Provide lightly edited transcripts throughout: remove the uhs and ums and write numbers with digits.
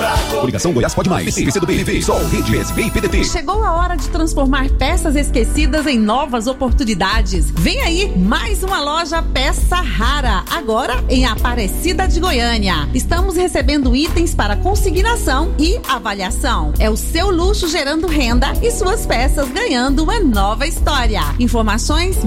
Coligação Goiás Pode Mais. PC do BNV. Sol, Rede, PSB e PDT. Chegou a hora de transformar peças esquecidas em novas oportunidades. Vem aí mais uma loja Peça Rara, agora em Aparecida de Goiânia. Estamos recebendo itens para consignação e avaliação. É o seu luxo gerando renda e suas peças ganhando uma nova história. Informações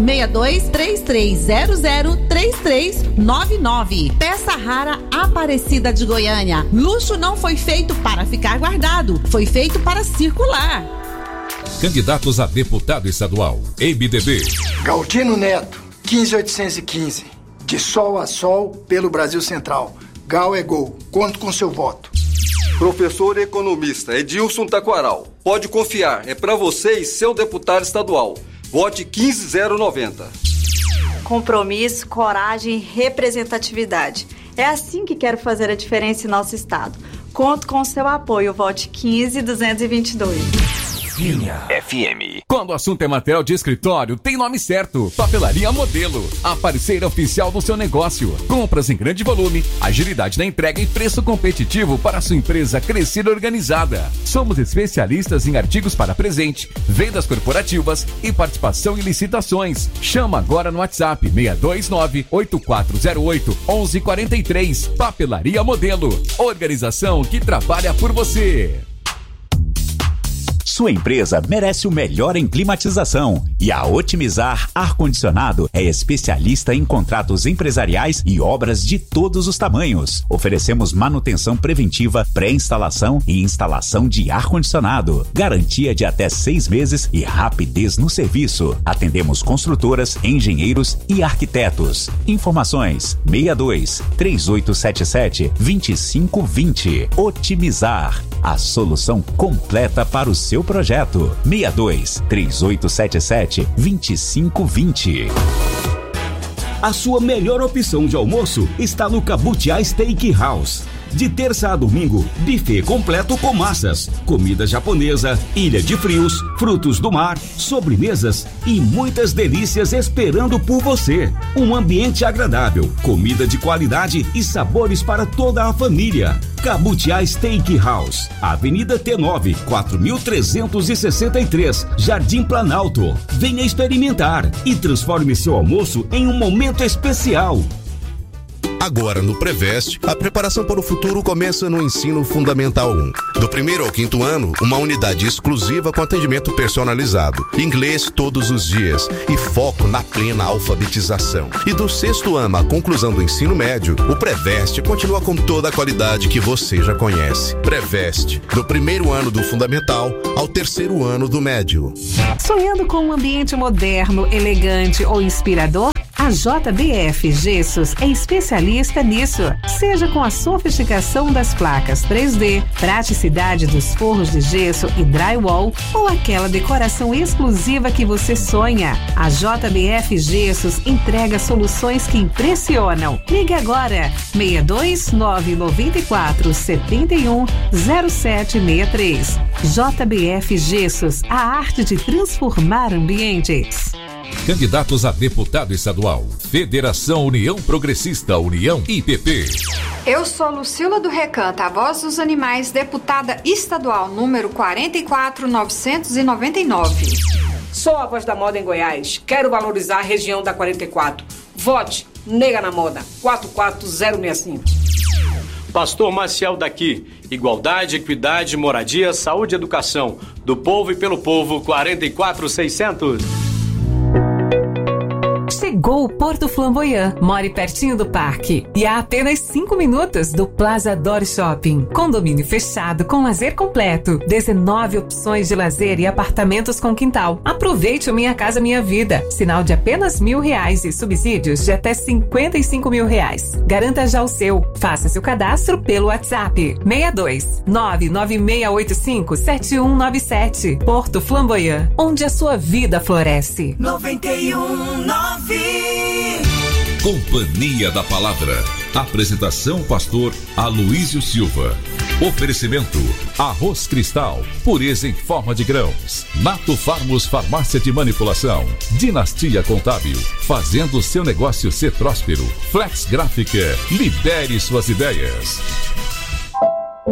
6233003399. Peça Rara, Aparecida de Goiânia. Luxo não foi feito para ficar guardado, foi feito para circular. Candidatos a deputado estadual. MDB. Galdino Neto, 15815. De sol a sol pelo Brasil Central. Gal é gol. Conto com seu voto. Professor economista Edilson Taquaral. Pode confiar, é para você e seu deputado estadual. Vote 15090. Compromisso, coragem e representatividade. É assim que quero fazer a diferença em nosso estado. Conto com o seu apoio. Vote 15222. Linha FM. Quando o assunto é material de escritório, tem nome certo. Papelaria Modelo. A parceira oficial do seu negócio. Compras em grande volume, agilidade na entrega e preço competitivo para a sua empresa crescer organizada. Somos especialistas em artigos para presente, vendas corporativas e participação em licitações. Chama agora no WhatsApp 629-8408-1143. Papelaria Modelo. Organização que trabalha por você. Sua empresa merece o melhor em climatização e a Otimizar Ar-Condicionado é especialista em contratos empresariais e obras de todos os tamanhos. Oferecemos manutenção preventiva, pré-instalação e instalação de ar-condicionado. Garantia de até 6 meses e rapidez no serviço. Atendemos construtoras, engenheiros e arquitetos. Informações 62-3877-2520. Otimizar, a solução completa para o seu projeto. 62-3877-2520. A sua melhor opção de almoço está no Cabutiá Steakhouse. De terça a domingo, buffet completo com massas, comida japonesa, ilha de frios, frutos do mar, sobremesas e muitas delícias esperando por você. Um ambiente agradável, comida de qualidade e sabores para toda a família. Cabutiá Steakhouse, Avenida T9, 4363, Jardim Planalto. Venha experimentar e transforme seu almoço em um momento especial. Agora no Preveste, a preparação para o futuro começa no Ensino Fundamental 1. Do 1º ao 5º ano, uma unidade exclusiva com atendimento personalizado, inglês todos os dias e foco na plena alfabetização. E do 6º ano à conclusão do ensino médio, o Preveste continua com toda a qualidade que você já conhece. Preveste, do 1º ano do Fundamental ao 3º ano do médio. Sonhando com um ambiente moderno, elegante ou inspirador? A JBF Gessos é especialista nisso. Seja com a sofisticação das placas 3D, praticidade dos forros de gesso e drywall ou aquela decoração exclusiva que você sonha, a JBF Gessos entrega soluções que impressionam. Ligue agora 62994710763. JBF Gessos, a arte de transformar ambientes. Candidatos a deputado estadual. Federação União Progressista, União IPP. Eu sou Lucila do Recanto, a voz dos animais, deputada estadual número 44999. Sou a voz da moda em Goiás. Quero valorizar a região da 44. Vote Nega na Moda, 44065. Pastor Maciel daqui. Igualdade, equidade, moradia, saúde e educação. Do povo e pelo povo, 44600. Chegou o Porto Flamboyant. More pertinho do parque e a apenas 5 minutos do Plaza Dor Shopping. Condomínio fechado com lazer completo. 19 opções de lazer e apartamentos com quintal. Aproveite o Minha Casa Minha Vida. Sinal de apenas R$1.000 e subsídios de até R$55.000. Garanta já o seu. Faça seu cadastro pelo WhatsApp 62 996857197. Porto Flamboyant, onde a sua vida floresce. 91.9. Companhia da Palavra. Apresentação pastor Aloísio Silva. Oferecimento Arroz Cristal, pureza em forma de grãos. Nato Farmos Farmácia de Manipulação. Dinastia Contábil, fazendo seu negócio ser próspero. Flex Gráfica, libere suas ideias.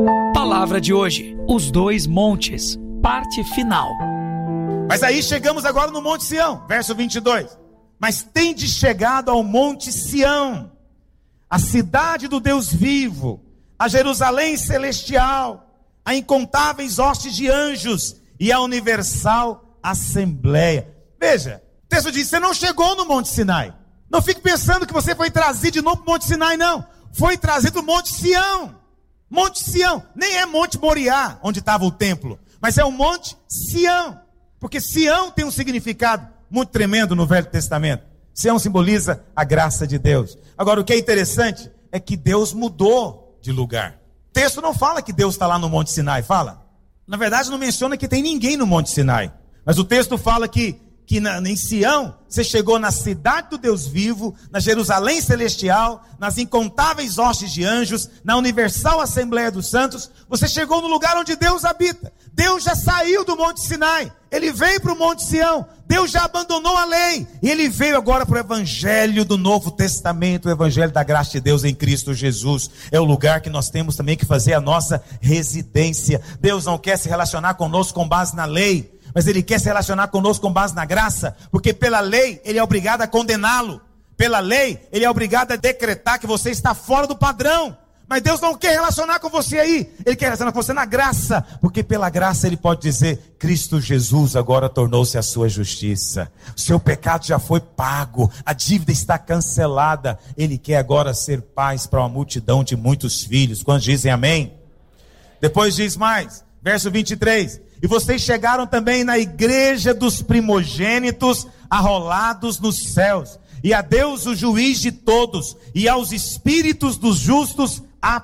palavra de hoje, os 2 montes, parte final. Mas aí chegamos agora no Monte Sião, verso 22. Mas tendes chegado ao Monte Sião, a cidade do Deus vivo, a Jerusalém celestial, a incontáveis hostes de anjos e a universal assembleia. Veja, o texto diz, você não chegou no Monte Sinai. Não fique pensando que você foi trazido de novo para o Monte Sinai, não. Foi trazido para o Monte Sião. Monte Sião, nem é Monte Moriá, onde estava o templo, mas é o Monte Sião. Porque Sião tem um significado muito tremendo no Velho Testamento. Sião simboliza a graça de Deus. Agora, o que é interessante é que Deus mudou de lugar. O texto não fala que Deus está lá no Monte Sinai, fala? Na verdade, não menciona que tem ninguém no Monte Sinai. Mas o texto fala que em Sião, você chegou na cidade do Deus vivo, na Jerusalém celestial, nas incontáveis hostes de anjos, na universal assembleia dos santos. Você chegou no lugar onde Deus habita. Deus já saiu do Monte Sinai. Ele veio para o Monte Sião. Deus já abandonou a lei. E ele veio agora para o evangelho do Novo Testamento, o evangelho da graça de Deus em Cristo Jesus. É o lugar que nós temos também que fazer a nossa residência. Deus não quer se relacionar conosco com base na lei, mas Ele quer se relacionar conosco com base na graça, porque pela lei Ele é obrigado a condená-lo. Pela lei Ele é obrigado a decretar que você está fora do padrão. Mas Deus não quer relacionar com você aí. Ele quer relacionar com você na graça, porque pela graça Ele pode dizer, Cristo Jesus agora tornou-se a sua justiça. O seu pecado já foi pago, a dívida está cancelada. Ele quer agora ser paz para uma multidão de muitos filhos. Quando dizem amém? Depois diz mais, verso 23. E vocês chegaram também na igreja dos primogênitos arrolados nos céus. E a Deus o juiz de todos, e aos espíritos dos justos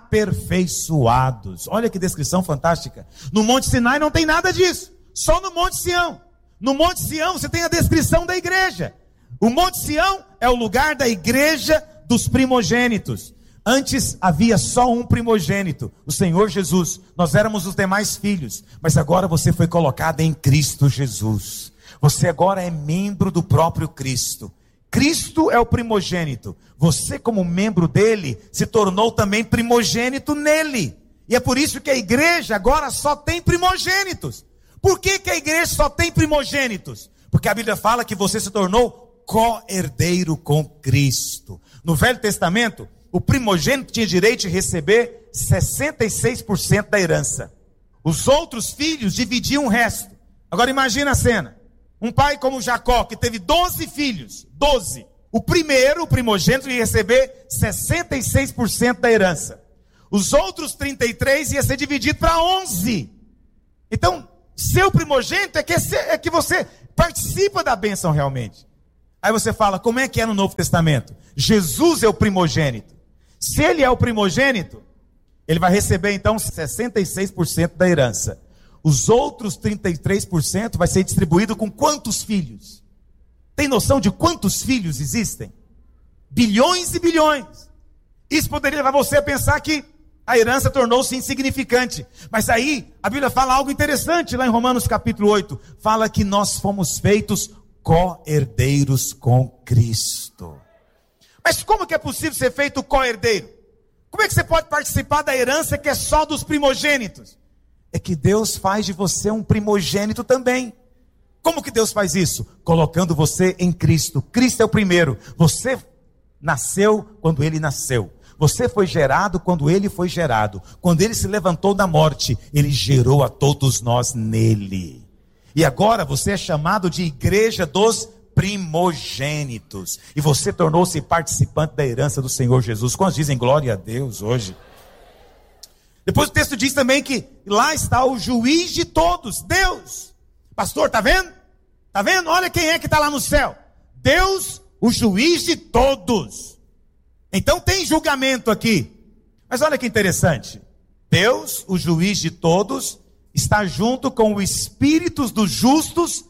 aperfeiçoados. Olha que descrição fantástica. No Monte Sinai não tem nada disso. Só no Monte Sião. No Monte Sião você tem a descrição da igreja. O Monte Sião é o lugar da igreja dos primogênitos. Antes havia só um primogênito, o Senhor Jesus. Nós éramos os demais filhos, mas agora você foi colocado em Cristo Jesus. Você agora é membro do próprio Cristo. Cristo é o primogênito. Você, como membro dele, se tornou também primogênito nele. E é por isso que a igreja agora só tem primogênitos. Por que a igreja só tem primogênitos? Porque a Bíblia fala que você se tornou co-herdeiro com Cristo. No Velho Testamento, o primogênito tinha direito de receber 66% da herança. Os outros filhos dividiam o resto. Agora imagina a cena. Um pai como Jacó, que teve 12 filhos. 12. O primeiro, o primogênito, ia receber 66% da herança. Os outros 33 ia ser dividido para 11. Então, seu primogênito é que você participa da bênção realmente. Aí você fala, como é que é no Novo Testamento? Jesus é o primogênito. Se ele é o primogênito, ele vai receber então 66% da herança. Os outros 33% vai ser distribuído com quantos filhos? Tem noção de quantos filhos existem? Bilhões e bilhões. Isso poderia levar você a pensar que a herança tornou-se insignificante. Mas aí a Bíblia fala algo interessante lá em Romanos capítulo 8. Fala que nós fomos feitos co-herdeiros com Cristo. Mas como que é possível ser feito co-herdeiro? Como é que você pode participar da herança que é só dos primogênitos? É que Deus faz de você um primogênito também. Como que Deus faz isso? Colocando você em Cristo. Cristo é o primeiro. Você nasceu quando Ele nasceu. Você foi gerado quando Ele foi gerado. Quando Ele se levantou da morte, Ele gerou a todos nós nele. E agora você é chamado de igreja dos primogênitos. E você tornou-se participante da herança do Senhor Jesus. Quantos dizem glória a Deus hoje? Depois o texto diz também que lá está o juiz de todos, Deus. Pastor, tá vendo? Tá vendo? Olha quem é que está lá no céu. Deus, o juiz de todos. Então tem julgamento aqui. Mas olha que interessante. Deus, o juiz de todos, está junto com os espíritos dos justos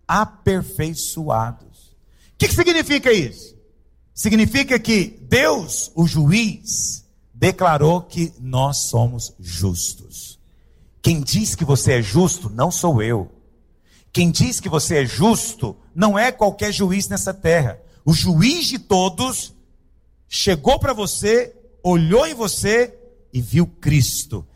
aperfeiçoados. O que significa isso? Significa que Deus, o juiz, declarou que nós somos justos. Quem diz que você é justo não sou eu. Quem diz que você é justo não é qualquer juiz nessa terra. O juiz de todos chegou para você, olhou em você e viu Cristo.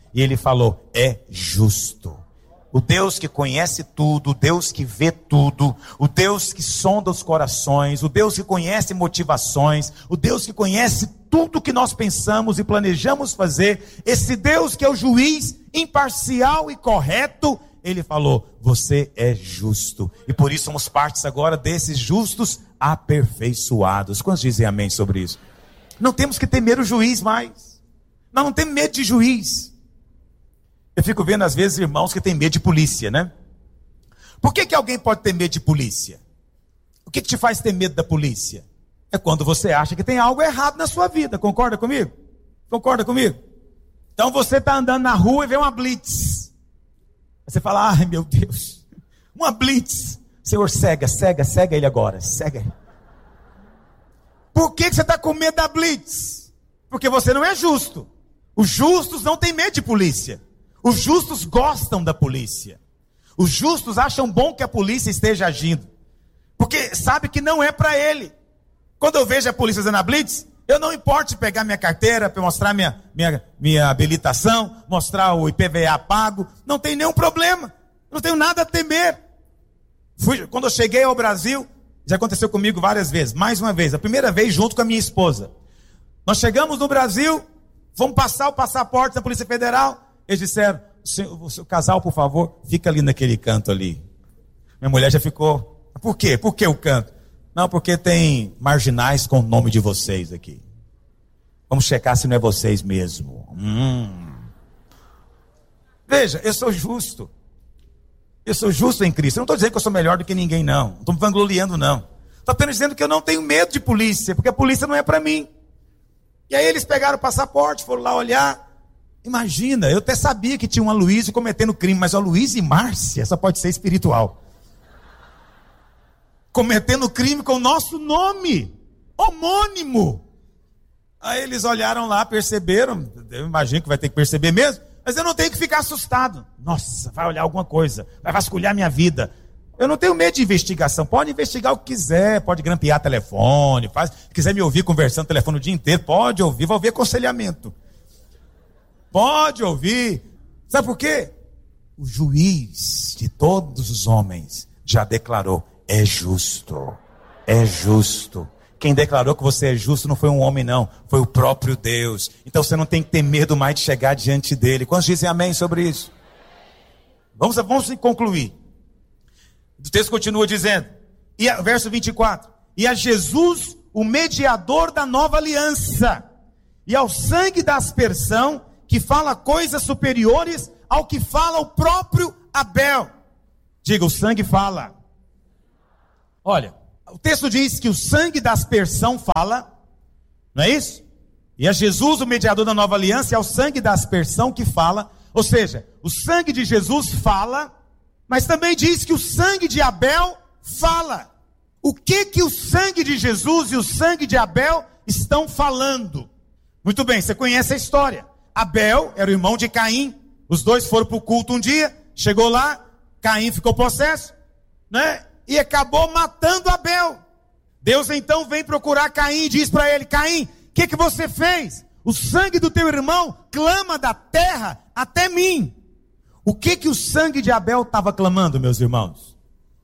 E ele falou: é justo. O Deus que conhece tudo, o Deus que vê tudo, o Deus que sonda os corações, o Deus que conhece motivações, o Deus que conhece tudo que nós pensamos e planejamos fazer, esse Deus que é o juiz imparcial e correto, ele falou: você é justo. E por isso somos partes agora desses justos aperfeiçoados. Quantos dizem amém sobre isso? Não temos que temer o juiz mais. Nós não temos medo de juiz. Eu fico vendo às vezes irmãos que têm medo de polícia, né? Por que alguém pode ter medo de polícia? O que te faz ter medo da polícia? É quando você acha que tem algo errado na sua vida. Concorda comigo? Concorda comigo? Então você está andando na rua e vê uma blitz. Você fala: ai meu Deus, uma blitz. Senhor, cega ele agora, cega ele. Por que você está com medo da blitz? Porque você não é justo. Os justos não têm medo de polícia. Os justos gostam da polícia. Os justos acham bom que a polícia esteja agindo, porque sabe que não é para ele. Quando eu vejo a polícia fazendo a blitz, eu não importo pegar minha carteira, para mostrar minha habilitação, mostrar o IPVA pago, não tem nenhum problema, não tenho nada a temer. Quando eu cheguei ao Brasil, já aconteceu comigo várias vezes, mais uma vez, a primeira vez junto com a minha esposa. Nós chegamos no Brasil, vamos passar o passaporte da Polícia Federal. Eles disseram: o seu casal, por favor, fica ali naquele canto ali. Minha mulher já ficou: por quê? Por que o canto? Não, porque tem marginais com o nome de vocês aqui. Vamos checar se não é vocês mesmo. Veja, eu sou justo. Eu sou justo em Cristo. Eu não estou dizendo que eu sou melhor do que ninguém, não. Não estou me vangloriando, não. Estou apenas dizendo que eu não tenho medo de polícia, porque a polícia não é para mim. E aí eles pegaram o passaporte, foram lá olhar. Imagina, eu até sabia que tinha uma Luísa cometendo crime, mas a Luísa e Márcia só pode ser espiritual. Cometendo crime com o nosso nome, homônimo. Aí eles olharam lá, perceberam, eu imagino que vai ter que perceber mesmo, mas eu não tenho que ficar assustado. Nossa, vai olhar alguma coisa, vai vasculhar minha vida. Eu não tenho medo de investigação, pode investigar o que quiser, pode grampear telefone, se quiser me ouvir conversando no telefone o dia inteiro, pode ouvir, vai ouvir aconselhamento. Pode ouvir. Sabe por quê? O juiz de todos os homens já declarou: é justo. É justo. Quem declarou que você é justo não foi um homem, não. Foi o próprio Deus. Então você não tem que ter medo mais de chegar diante dele. Quantos dizem amém sobre isso? Vamos concluir. O texto continua dizendo, verso 24: e a Jesus, o mediador da nova aliança, e ao sangue da aspersão, que fala coisas superiores ao que fala o próprio Abel. Diga: o sangue fala. Olha, o texto diz que o sangue da aspersão fala, não é isso? E a Jesus, o mediador da nova aliança, é o sangue da aspersão que fala. Ou seja, o sangue de Jesus fala, mas também diz que o sangue de Abel fala. O que o sangue de Jesus e o sangue de Abel estão falando? Muito bem, você conhece a história. Abel era o irmão de Caim, os dois foram para o culto um dia, chegou lá, Caim ficou possesso, né? E acabou matando Abel. Deus então vem procurar Caim e diz para ele: Caim, o que você fez? O sangue do teu irmão clama da terra até mim. O que o sangue de Abel estava clamando, meus irmãos?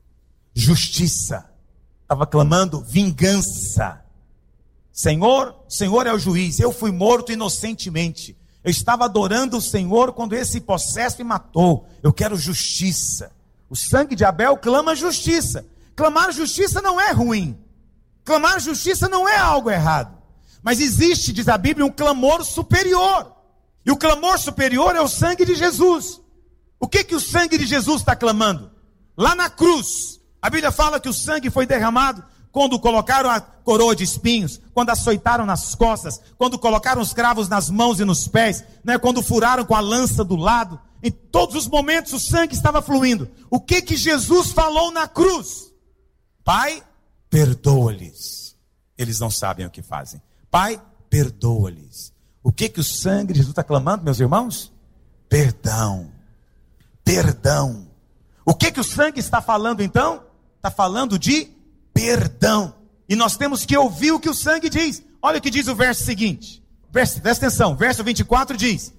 Justiça. Estava clamando vingança. Senhor é o juiz, eu fui morto inocentemente. Eu estava adorando o Senhor quando esse possesso me matou. Eu quero justiça. O sangue de Abel clama justiça. Clamar justiça não é ruim. Clamar justiça não é algo errado. Mas existe, diz a Bíblia, um clamor superior. E o clamor superior é o sangue de Jesus. O que o sangue de Jesus está clamando? Lá na cruz, a Bíblia fala que o sangue foi derramado quando colocaram a coroa de espinhos, quando açoitaram nas costas, quando colocaram os cravos nas mãos e nos pés, né? Quando furaram com a lança do lado. Em todos os momentos o sangue estava fluindo. O que Jesus falou na cruz? Pai, perdoa-lhes. Eles não sabem o que fazem. Pai, perdoa-lhes. O que o sangue de Jesus está clamando, meus irmãos? Perdão. Perdão. O que o sangue está falando então? Está falando de perdão. E nós temos que ouvir o que o sangue diz. Olha o que diz o verso seguinte. Presta atenção, verso 24 diz: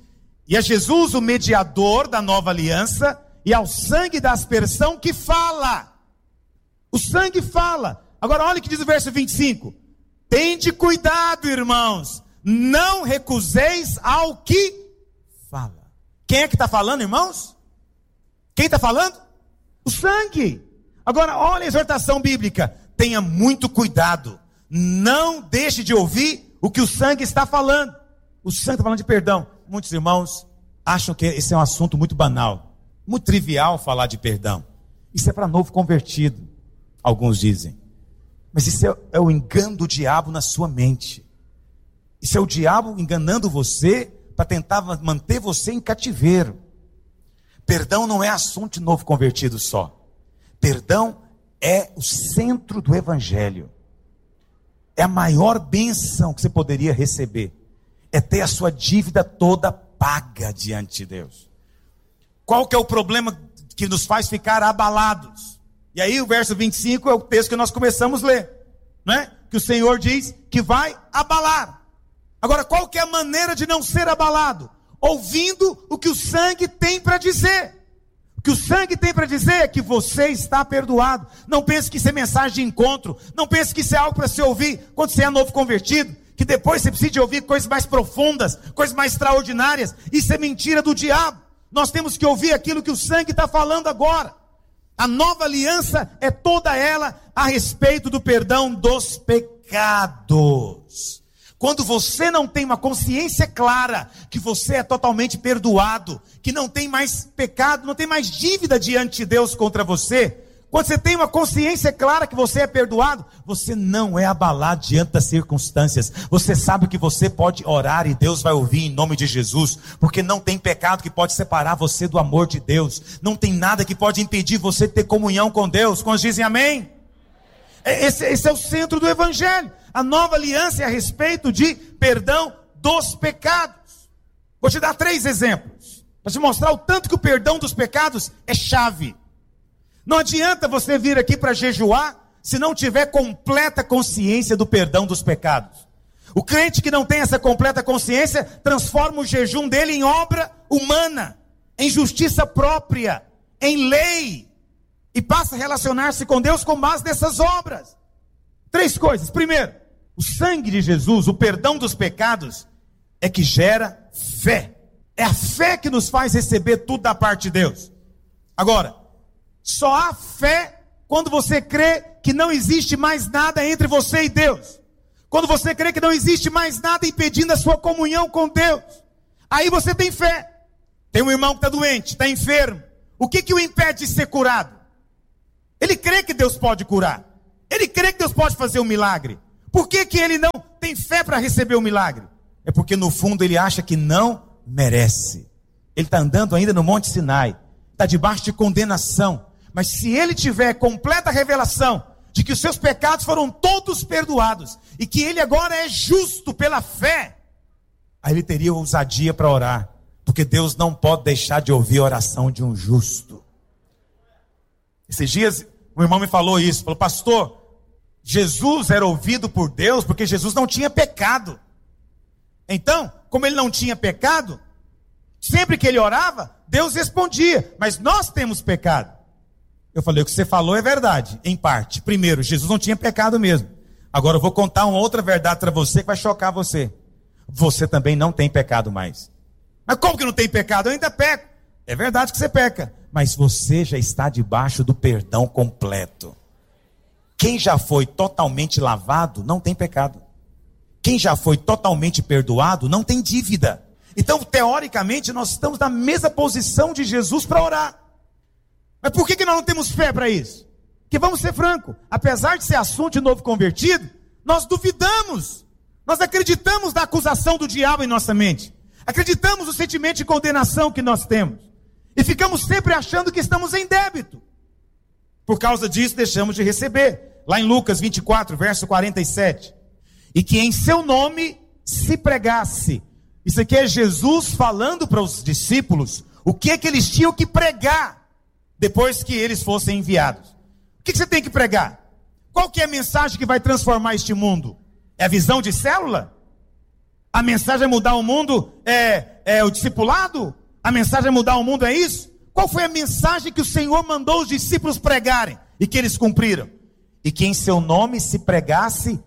E é Jesus o mediador da nova aliança, e ao sangue da aspersão que fala. O sangue fala. Agora olha o que diz o verso 25. Tende cuidado, irmãos, não recuseis ao que fala. Quem é que está falando, irmãos? Quem está falando? O sangue. Agora olha a exortação bíblica. Tenha muito cuidado. Não deixe de ouvir o que o sangue está falando. O sangue está falando de perdão. Muitos irmãos acham que esse é um assunto muito banal, muito trivial falar de perdão. Isso é para novo convertido, alguns dizem. Mas isso é o engano do diabo na sua mente. Isso é o diabo enganando você para tentar manter você em cativeiro. Perdão não é assunto de novo convertido só. Perdão é o centro do evangelho. É a maior bênção que você poderia receber. É ter a sua dívida toda paga diante de Deus. Qual que é o problema que nos faz ficar abalados? E aí o verso 25 é o texto que nós começamos a ler, não é? Que o Senhor diz que vai abalar. Agora, qual que é a maneira de não ser abalado? Ouvindo o que o sangue tem para dizer. O que o sangue tem para dizer é que você está perdoado. Não pense que isso é mensagem de encontro. Não pense que isso é algo para se ouvir quando você é novo convertido. Que depois você precisa de ouvir coisas mais profundas, coisas mais extraordinárias. Isso é mentira do diabo. Nós temos que ouvir aquilo que o sangue está falando agora. A nova aliança é toda ela a respeito do perdão dos pecados. Quando você não tem uma consciência clara que você é totalmente perdoado, que não tem mais pecado, não tem mais dívida diante de Deus contra você, quando você tem uma consciência clara que você é perdoado, você não é abalado diante das circunstâncias. Você sabe que você pode orar e Deus vai ouvir em nome de Jesus, porque não tem pecado que pode separar você do amor de Deus. Não tem nada que pode impedir você de ter comunhão com Deus. Quando dizem amém? Esse é o centro do evangelho. A nova aliança é a respeito de perdão dos pecados. Vou te dar 3 exemplos, para te mostrar o tanto que o perdão dos pecados é chave. Não adianta você vir aqui para jejuar se não tiver completa consciência do perdão dos pecados. O crente que não tem essa completa consciência transforma o jejum dele em obra humana, em justiça própria, em lei, e passa a relacionar-se com Deus com base nessas obras. 3 coisas. Primeiro, o sangue de Jesus, o perdão dos pecados, é que gera fé. É a fé que nos faz receber tudo da parte de Deus. Agora, só há fé quando você crê que não existe mais nada entre você e Deus. Quando você crê que não existe mais nada impedindo a sua comunhão com Deus. Aí você tem fé. Tem um irmão que está doente, está enfermo. O que o impede de ser curado? Ele crê que Deus pode curar. Ele crê que Deus pode fazer um milagre. Por que ele não tem fé para receber o milagre? É porque no fundo ele acha que não merece. Ele está andando ainda no Monte Sinai. Está debaixo de condenação. Mas se ele tiver completa revelação de que os seus pecados foram todos perdoados e que ele agora é justo pela fé, aí ele teria ousadia para orar. Porque Deus não pode deixar de ouvir a oração de um justo. Esses dias o irmão me falou isso. Falou, pastor, Jesus era ouvido por Deus porque Jesus não tinha pecado. Então, como ele não tinha pecado, sempre que ele orava, Deus respondia. Mas nós temos pecado. Eu falei, o que você falou é verdade, em parte. Primeiro, Jesus não tinha pecado mesmo. Agora eu vou contar uma outra verdade para você que vai chocar você. Você também não tem pecado mais. Mas como que não tem pecado? Eu ainda peco. É verdade que você peca, mas você já está debaixo do perdão completo. Quem já foi totalmente lavado, não tem pecado. Quem já foi totalmente perdoado, não tem dívida. Então, teoricamente, nós estamos na mesma posição de Jesus para orar. Mas por que nós não temos fé para isso? Porque vamos ser francos, apesar de ser assunto de novo convertido, nós duvidamos. Nós acreditamos na acusação do diabo em nossa mente. Acreditamos no sentimento de condenação que nós temos. E ficamos sempre achando que estamos em débito. Por causa disso, deixamos de receber. Lá em Lucas 24, verso 47. E que em seu nome se pregasse. Isso aqui é Jesus falando para os discípulos o que é que eles tinham que pregar depois que eles fossem enviados. O que você tem que pregar? Qual que é a mensagem que vai transformar este mundo? É a visão de célula? A mensagem é mudar o mundo, é o discipulado? A mensagem é mudar o mundo, é isso? Qual foi a mensagem que o Senhor mandou os discípulos pregarem e que eles cumpriram? E que em seu nome se pregasse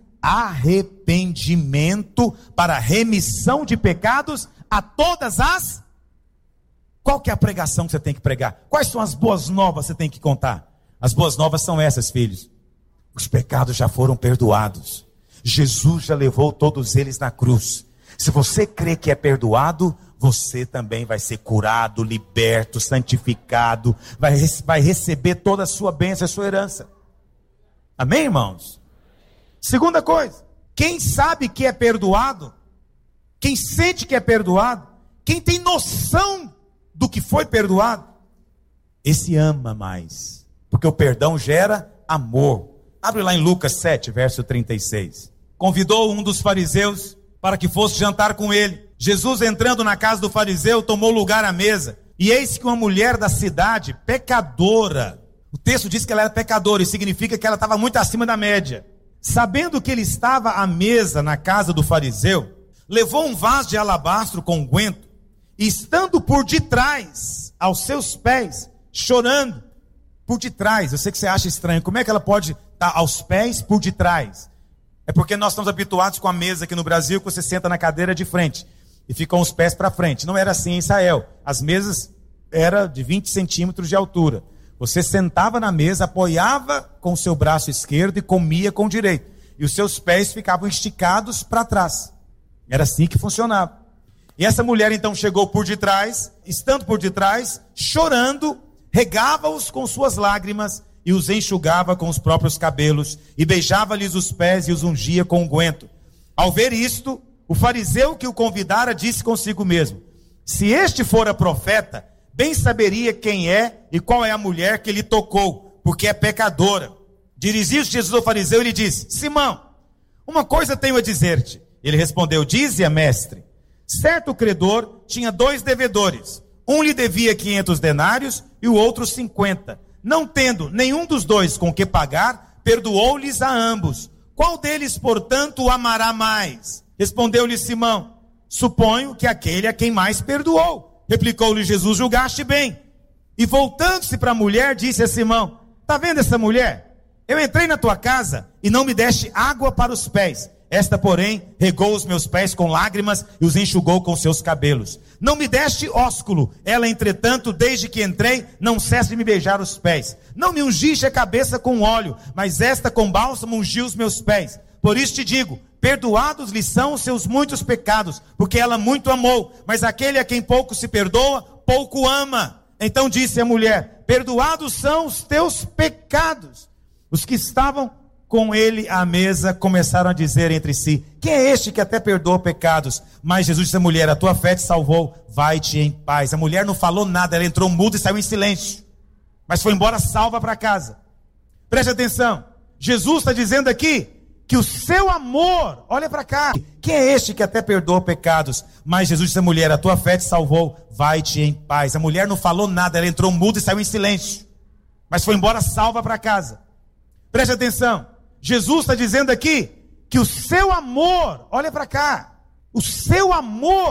arrependimento para remissão de pecados a todas as... Qual que é a pregação que você tem que pregar? Quais são as boas novas que você tem que contar? As boas novas são essas, filhos. Os pecados já foram perdoados. Jesus já levou todos eles na cruz. Se você crê que é perdoado, você também vai ser curado, liberto, santificado, vai receber toda a sua bênção, a sua herança. Amém, irmãos? Segunda coisa, quem sabe que é perdoado, quem sente que é perdoado, quem tem noção do que foi perdoado, esse ama mais, porque o perdão gera amor. Abre lá em Lucas 7, verso 36. Convidou um dos fariseus para que fosse jantar com ele. Jesus, entrando na casa do fariseu, tomou lugar à mesa. E eis que uma mulher da cidade, pecadora, o texto diz que ela era pecadora, e significa que ela estava muito acima da média. Sabendo que ele estava à mesa na casa do fariseu, levou um vaso de alabastro com unguento, e estando por detrás, aos seus pés, chorando, por detrás. Eu sei que você acha estranho, como é que ela pode estar aos pés por detrás? É porque nós estamos habituados com a mesa aqui no Brasil, que você senta na cadeira de frente e ficam os pés para frente. Não era assim em Israel. As mesas eram de 20 centímetros de altura. Você sentava na mesa, apoiava com o seu braço esquerdo e comia com o direito. E os seus pés ficavam esticados para trás. Era assim que funcionava. E essa mulher então chegou por detrás, estando por detrás, chorando, regava-os com suas lágrimas e os enxugava com os próprios cabelos, e beijava-lhes os pés e os ungia com unguento. Ao ver isto, o fariseu que o convidara disse consigo mesmo: se este fora profeta, bem saberia quem é e qual é a mulher que lhe tocou, porque é pecadora. Dirigiu-se Jesus ao fariseu e lhe disse: Simão, uma coisa tenho a dizer-te. Ele respondeu: dize-a, mestre. Certo credor tinha 2 devedores. Um lhe devia 500 denários e o outro 50. Não tendo nenhum dos 2 com que pagar, perdoou-lhes a ambos. Qual deles, portanto, o amará mais? Respondeu-lhe Simão: suponho que aquele a quem mais perdoou. Replicou-lhe Jesus: julgaste bem. E voltando-se para a mulher, disse a Simão: está vendo essa mulher? Eu entrei na tua casa e não me deste água para os pés. Esta, porém, regou os meus pés com lágrimas e os enxugou com seus cabelos. Não me deste ósculo. Ela, entretanto, desde que entrei, não cessa de me beijar os pés. Não me ungiste a cabeça com óleo, mas esta com bálsamo ungiu os meus pés. Por isso te digo, perdoados lhe são os seus muitos pecados, porque ela muito amou. Mas aquele a quem pouco se perdoa, pouco ama. Então disse a mulher: perdoados são os teus pecados. Os que estavam com ele à mesa começaram a dizer entre si: quem é este que até perdoa pecados? Mas Jesus disse à mulher: a tua fé te salvou, vai-te em paz. A mulher não falou nada, ela entrou muda e saiu em silêncio, mas foi embora salva para casa. Preste atenção, Jesus está dizendo aqui que o seu amor, olha para cá, quem é este que até perdoa pecados? Mas Jesus disse à mulher: a tua fé te salvou, vai-te em paz. A mulher não falou nada, ela entrou muda e saiu em silêncio, mas foi embora salva para casa. Preste atenção, Jesus está dizendo aqui que o seu amor, olha para cá, o seu amor